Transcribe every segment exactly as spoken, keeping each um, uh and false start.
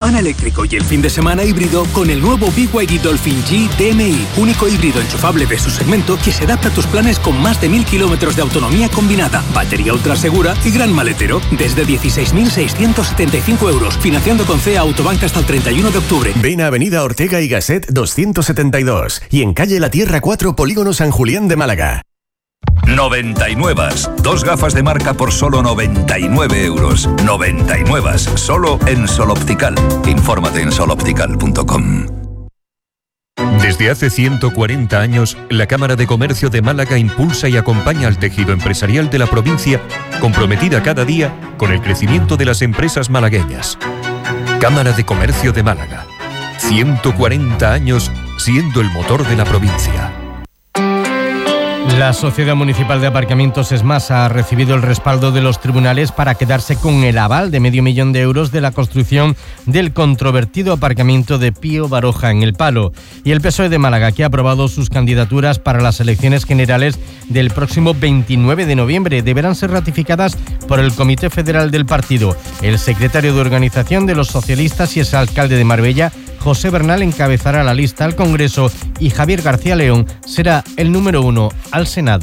semana eléctrico y el fin de semana híbrido con el nuevo B Y D Dolphin G D M I, único híbrido enchufable de su segmento que se adapta a tus planes con más de mil kilómetros de autonomía combinada, batería ultra segura y gran maletero. Desde dieciséis mil seiscientos setenta y cinco euros, financiando con C E A Autobank hasta el treinta y uno de octubre. Ven a Avenida Ortega y Gasset doscientos setenta y dos y en calle La Tierra cuatro, Polígono San Julián de Málaga. noventa y nueve. Dos gafas de marca por solo noventa y nueve euros. noventa y nueve. Solo en Sol Optical. Infórmate en sol optical punto com. Desde hace ciento cuarenta años, la Cámara de Comercio de Málaga impulsa y acompaña al tejido empresarial de la provincia, comprometida cada día con el crecimiento de las empresas malagueñas. Cámara de Comercio de Málaga. ciento cuarenta años siendo el motor de la provincia. La Sociedad Municipal de Aparcamientos ESMASA ha recibido el respaldo de los tribunales para quedarse con el aval de medio millón de euros de la construcción del controvertido aparcamiento de Pío Baroja en El Palo. Y el P S O E de Málaga, que ha aprobado sus candidaturas para las elecciones generales del próximo veintinueve de noviembre, deberán ser ratificadas por el Comité Federal del partido. El secretario de Organización de los Socialistas y exalcalde de Marbella, José Bernal, encabezará la lista al Congreso y Javier García León será el número uno al Senado.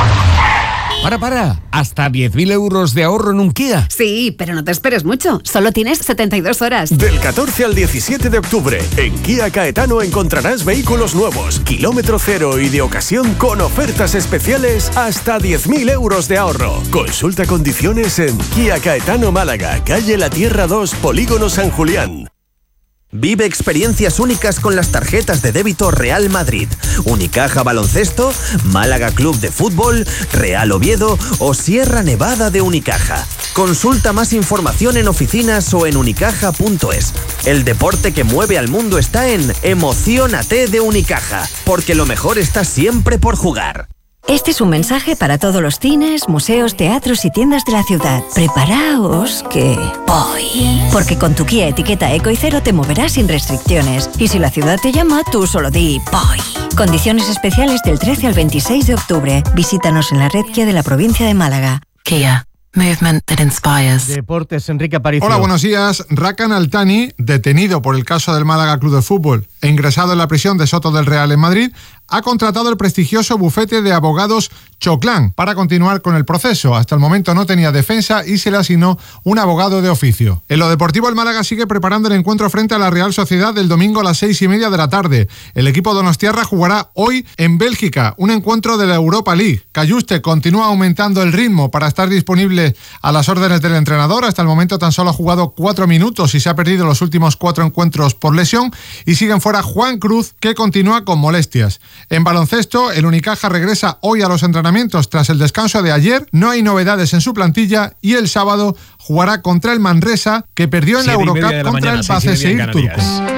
Para, para, hasta diez mil euros de ahorro en un Kia. Sí, pero no te esperes mucho, solo tienes setenta y dos horas. Del catorce al diecisiete de octubre, en Kia Caetano encontrarás vehículos nuevos, kilómetro cero y de ocasión con ofertas especiales hasta diez mil euros de ahorro. Consulta condiciones en Kia Caetano Málaga, calle La Tierra dos, Polígono San Julián. Vive experiencias únicas con las tarjetas de débito Real Madrid, Unicaja Baloncesto, Málaga Club de Fútbol, Real Oviedo o Sierra Nevada de Unicaja. Consulta más información en oficinas o en unicaja punto es. El deporte que mueve al mundo está en Emociónate de Unicaja, porque lo mejor está siempre por jugar. Este es un mensaje para todos los cines, museos, teatros y tiendas de la ciudad. Preparaos que voy. Porque con tu Kia etiqueta Eco y Cero te moverás sin restricciones. Y si la ciudad te llama, tú solo di voy. Condiciones especiales del trece al veintiséis de octubre. Visítanos en la red Kia de la provincia de Málaga. Kia. Movement that inspires. Deportes, Enrique Aparicio. Hola, buenos días. Rakan Altani, detenido por el caso del Málaga Club de Fútbol e ingresado en la prisión de Soto del Real en Madrid, ha contratado el prestigioso bufete de abogados Choclán para continuar con el proceso. Hasta el momento no tenía defensa y se le asignó un abogado de oficio. En lo deportivo, el Málaga sigue preparando el encuentro frente a la Real Sociedad del domingo a las seis y media de la tarde. El equipo donostiarra jugará hoy en Bélgica, un encuentro de la Europa League. Cayuste continúa aumentando el ritmo para estar disponible a las órdenes del entrenador. Hasta el momento tan solo ha jugado cuatro minutos y se ha perdido los últimos cuatro encuentros por lesión. Y siguen fuera Juan Cruz, que continúa con molestias. En baloncesto, el Unicaja regresa hoy a los entrenamientos tras el descanso de ayer. No hay novedades en su plantilla y el sábado jugará contra el Manresa, que perdió en la Eurocup contra mañana, el Basaksehir turco.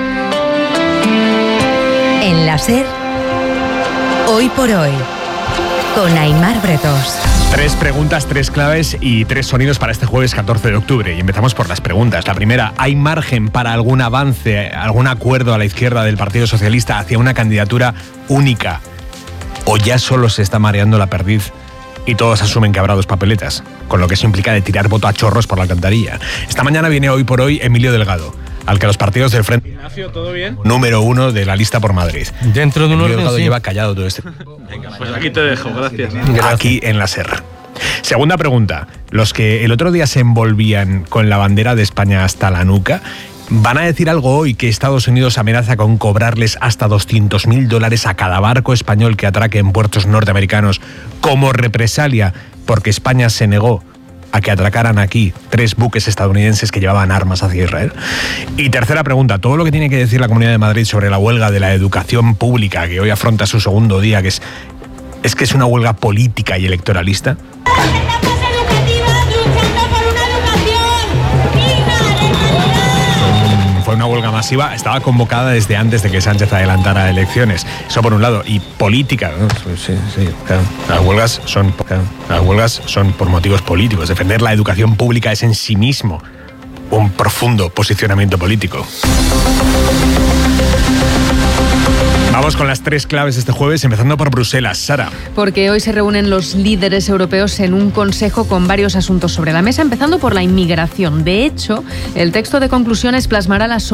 En la SER, hoy por hoy, con Aimar Bretos. Tres preguntas, tres claves y tres sonidos para este jueves catorce de octubre. Y empezamos por las preguntas. La primera, ¿hay margen para algún avance, algún acuerdo a la izquierda del Partido Socialista hacia una candidatura única? ¿O ya solo se está mareando la perdiz y todos asumen que habrá dos papeletas? Con lo que eso implica de tirar voto a chorros por la alcantarilla. Esta mañana viene hoy por hoy Emilio Delgado, al que los partidos del Frente Ignacio, ¿todo bien? número uno de la lista por Madrid. Dentro de un Emilio orden, Delgado sí. lleva callado todo este. Venga, pues aquí te dejo, gracias. Aquí en la SER. Segunda pregunta. Los que el otro día se envolvían con la bandera de España hasta la nuca, ¿van a decir algo hoy que Estados Unidos amenaza con cobrarles hasta doscientos mil dólares a cada barco español que atraque en puertos norteamericanos como represalia porque España se negó a que atracaran aquí tres buques estadounidenses que llevaban armas hacia Israel? Y tercera pregunta, todo lo que tiene que decir la Comunidad de Madrid sobre la huelga de la educación pública que hoy afronta su segundo día, que es, es que es una huelga política y electoralista. Fue una huelga masiva, estaba convocada desde antes de que Sánchez adelantara elecciones. Eso por un lado. Y política, ¿no? Sí, sí, claro. Las huelgas son, claro. Las huelgas son por motivos políticos. Defender la educación pública es en sí mismo un profundo posicionamiento político. Vamos con las tres claves este jueves, empezando por Bruselas. Sara. Porque hoy se reúnen los líderes europeos en un consejo con varios asuntos sobre la mesa, empezando por la inmigración. De hecho, el texto de conclusiones plasmará las